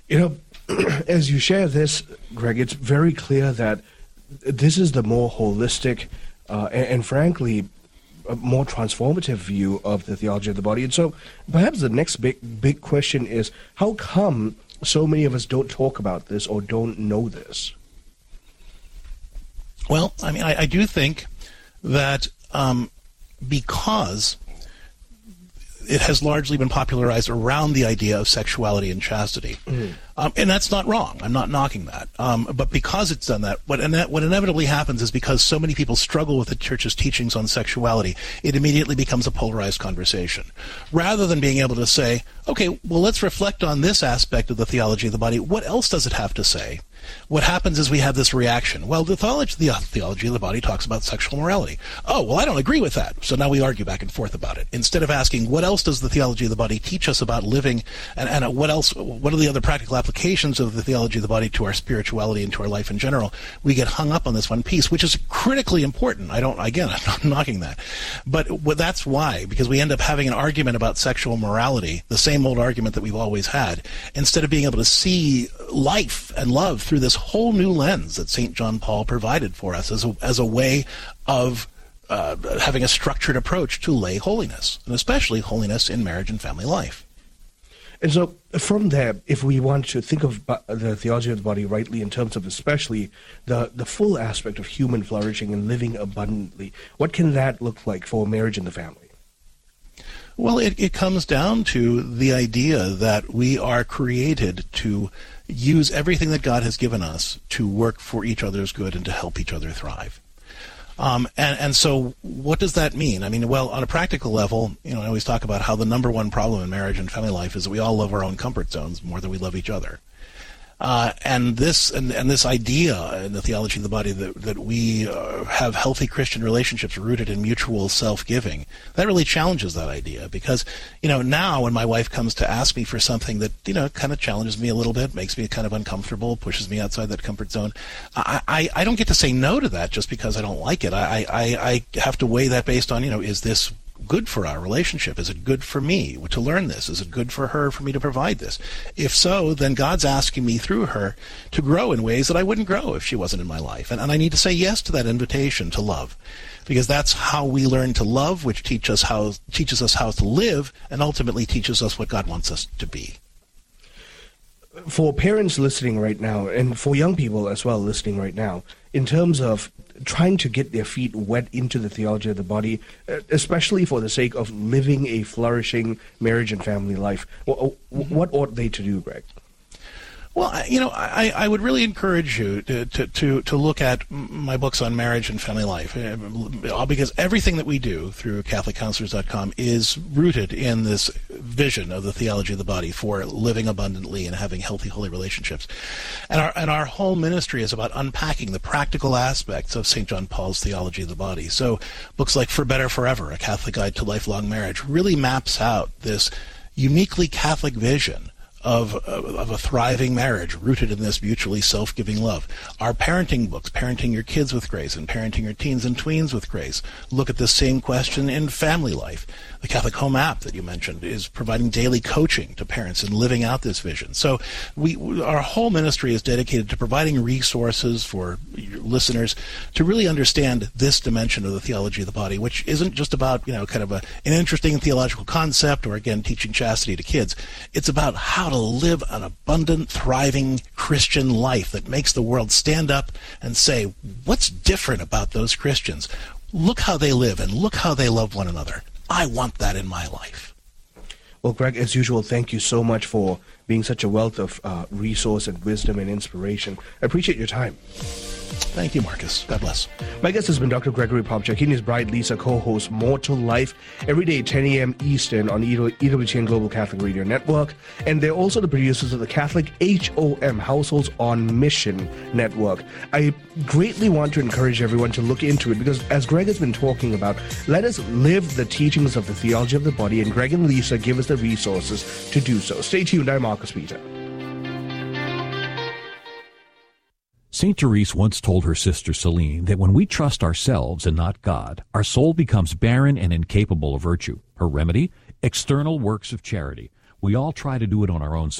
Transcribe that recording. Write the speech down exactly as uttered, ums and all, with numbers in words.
You know, as you share this, Greg, it's very clear that this is the more holistic uh, and, and, frankly, a more transformative view of the theology of the body. And so perhaps the next big, big question is, how come so many of us don't talk about this or don't know this? Well, I mean, I, I do think that um, because it has largely been popularized around the idea of sexuality and chastity. Mm. Um, and that's not wrong. I'm not knocking that. Um, but because it's done that, what, ine- what inevitably happens is because so many people struggle with the church's teachings on sexuality, it immediately becomes a polarized conversation. Rather than being able to say, okay, well, let's reflect on this aspect of the theology of the body. What else does it have to say? What happens is we have this reaction. Well, the theology, the theology of the body talks about sexual morality. Oh, well, I don't agree with that. So now we argue back and forth about it. Instead of asking, what else does the theology of the body teach us about living, and, and what else, what are the other practical applications of the theology of the body to our spirituality and to our life in general, we get hung up on this one piece, which is critically important. I don't, again, I'm not knocking that. But what, that's why, because we end up having an argument about sexual morality, the same old argument that we've always had, instead of being able to see life and love through this whole new lens that Saint John Paul provided for us as a, as a way of uh, having a structured approach to lay holiness, and especially holiness in marriage and family life. And so from there, if we want to think of the theology of the body rightly in terms of especially the, the full aspect of human flourishing and living abundantly, what can that look like for marriage and the family? Well, it, it comes down to the idea that we are created to use everything that God has given us to work for each other's good and to help each other thrive. Um, and, and so what does that mean? I mean, well, on a practical level, you know, I always talk about how the number one problem in marriage and family life is that we all love our own comfort zones more than we love each other. Uh, and this and, and this idea in the theology of the body that, that we uh, have healthy Christian relationships rooted in mutual self-giving, that really challenges that idea. Because, you know, now when my wife comes to ask me for something that, you know, kind of challenges me a little bit, makes me kind of uncomfortable, pushes me outside that comfort zone, I, I, I don't get to say no to that just because I don't like it. I, I, I have to weigh that based on, you know, is this good for our relationship? Is it good for me to learn this? Is it good for her for me to provide this? If so, then God's asking me through her to grow in ways that I wouldn't grow if she wasn't in my life. And, and I need to say yes to that invitation to love, because that's how we learn to love, which teach us how, teaches us how to live, and ultimately teaches us what God wants us to be. For parents listening right now, and for young people as well listening right now, in terms of trying to get their feet wet into the theology of the body, especially for the sake of living a flourishing marriage and family life, what, what ought they to do, Greg? Well, you know, I, I would really encourage you to, to, to, to look at my books on marriage and family life, because everything that we do through Catholic Counselors dot com is rooted in this vision of the theology of the body for living abundantly and having healthy, holy relationships. And our, and our whole ministry is about unpacking the practical aspects of Saint John Paul's theology of the body. So books like For Better Forever, A Catholic Guide to Lifelong Marriage, really maps out this uniquely Catholic vision Of, of a thriving marriage rooted in this mutually self-giving love. Our parenting books, Parenting Your Kids with Grace and Parenting Your Teens and Tweens with Grace, look at this same question in family life. The Catholic Home app that you mentioned is providing daily coaching to parents in living out this vision. So we, our whole ministry is dedicated to providing resources for listeners to really understand this dimension of the theology of the body, which isn't just about, you know, kind of a, an interesting theological concept or, again, teaching chastity to kids. It's about how to live an abundant, thriving Christian life that makes the world stand up and say, what's different about those Christians? Look how they live and look how they love one another. I want that in my life. Well, Greg, as usual, thank you so much for being such a wealth of uh, resource and wisdom and inspiration. I appreciate your time. Thank you, Marcus. God bless. My guest has been Doctor Gregory Popcak. He and his bride, Lisa, co-host More to Life every day at ten a.m. Eastern on E W T N Global Catholic Radio Network. And they're also the producers of the Catholic H O M, Households on Mission Network. I greatly want to encourage everyone to look into it because, as Greg has been talking about, let us live the teachings of the theology of the body, and Greg and Lisa give us the resources to do so. Stay tuned. I'm Marcus Peter. Saint Therese once told her sister Celine that when we trust ourselves and not God, our soul becomes barren and incapable of virtue. Her remedy? External works of charity. We all try to do it on our own